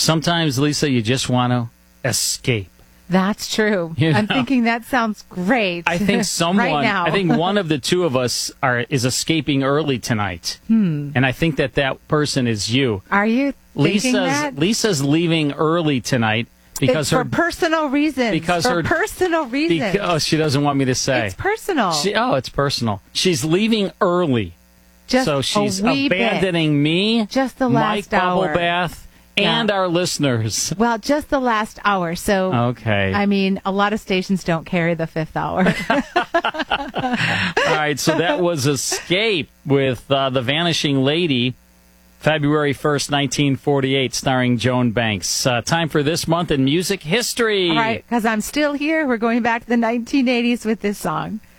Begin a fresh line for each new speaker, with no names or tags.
Sometimes, Lisa, you just want to escape.
That's true.
You know?
I'm thinking that sounds great.
I think someone,
right now.
I think one of the two of us is escaping early tonight. And I think that person is you.
Are you thinking that?
Lisa's leaving early tonight because
for personal reasons. Personal reasons.
Because she doesn't want me to say.
It's personal.
It's personal. She's leaving early. So she's abandoning me,
just the last
Mike
hour.
Bubble Bath, and our listeners.
Well, just the last hour. So,
okay.
I mean, a lot of stations don't carry the fifth hour.
All right, so that was Escape with The Vanishing Lady, February 1st, 1948, starring Joan Banks. Time for this month in music history.
All right, because I'm still here. We're going back to the 1980s with this song.